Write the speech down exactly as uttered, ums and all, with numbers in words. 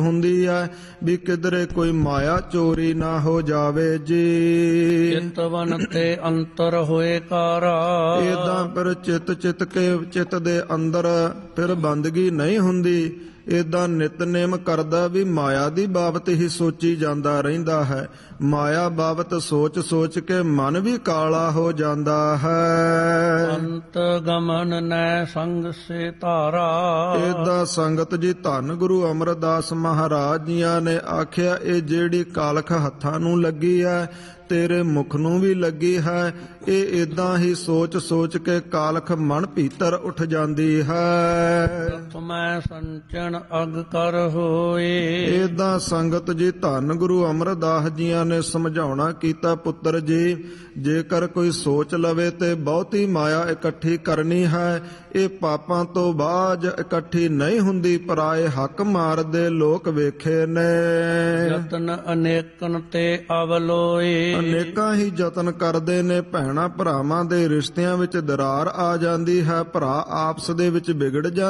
ਹੁੰਦੀ ਹੈ ਵੀ ਕਿਧਰੇ ਕੋਈ ਮਾਇਆ ਚੋਰੀ ਨਾ ਹੋ ਜਾਵੇ ਜੀ। ਚਿਤਵਨ ਤੇ ਅੰਤਰ ਹੋਏ ਕਾਰਾ, ਏਦਾਂ ਫਿਰ ਚਿਤ ਚਿਤ ਕੇ ਚਿਤ ਦੇ ਅੰਦਰ ਫਿਰ ਬੰਦਗੀ ਨਹੀਂ ਹੁੰਦੀ। ਏਦਾਂ ਨਿਤਨੇਮ ਕਰਦਾ ਵੀ ਮਾਇਆ ਦੀ ਬਾਬਤ ਹੀ ਸੋਚੀ ਜਾਂਦਾ ਰਹਿੰਦਾ ਹੈ। ਮਾਇਆ ਬਾਬਤ ਸੋਚ ਸੋਚ ਕੇ ਮਨ ਵੀ ਕਾਲਾ ਹੋ ਜਾਂਦਾ ਹੈ। ਅੰਤ ਗਮਨ ਨੈ ਸੰਗ ਸੇ ਧਾਰਾ, ਏਦਾਂ ਸੰਗਤ ਜੀ ਧੰਨ ਗੁਰੂ ਅਮਰਦਾਸ ਮਹਾਰਾਜ ਜੀਆਂ ਨੇ ਆਖਿਆ, ਇਹ ਜਿਹੜੀ ਕਾਲਖ ਹੱਥਾਂ ਨੂੰ ਲੱਗੀ ਹੈ ਤੇਰੇ ਮੁਖ ਨੂੰ ਵੀ ਲੱਗੀ ਹੈ। ਇਹ ਏਦਾਂ ਹੀ ਸੋਚ ਸੋਚ ਕੇ ਕਾਲਖ ਮਨ ਭੀਤਰ ਉੱਠ ਜਾਂਦੀ ਹੈ। ਮੈਂ ਸੰਚਨ ਅਗ ਕਰ ਹੋਏ, ਏਦਾਂ ਸੰਗਤ ਜੀ ਧੰਨ ਗੁਰੂ ਅਮਰਦਾਸ ਜੀਆਂ ਨੇ ਸਮਝਾਉਣਾ ਕੀਤਾ, ਪੁੱਤਰ ਜੀ ਜੇਕਰ ਕੋਈ ਸੋਚ ਲਵੇ ਤੇ ਬਹੁਤੀ ਮਾਇਆ ਇਕੱਠੀ ਕਰਨੀ ਹੈ, ਇਹ ਪਾਪਾਂ ਤੋਂ ਬਾਅਦ ਇਕੱਠੀ ਨਹੀਂ ਹੁੰਦੀ। ਪਰਾਏ ਹੱਕ ਮਾਰਦੇ ਲੋਕ ਵੇਖੇ ਨੇ। ਯਤਨ ਅਨੇਕਨ ਤੇ ਅਵਲੋਏ, ਅਨੇਕਾਂ ਹੀ ਯਤਨ ਕਰਦੇ ਨੇ। ਭੈਣਾਂ ਭਰਾਵਾਂ ਦੇ ਰਿਸ਼ਤਿਆਂ ਵਿੱਚ ਦਰਾਰ ਆ ਜਾਂਦੀ ਹੈ, ਭਰਾ ਆਪਸ ਦੇ ਵਿੱਚ ਵਿਗੜ ਜਾਂਦੇ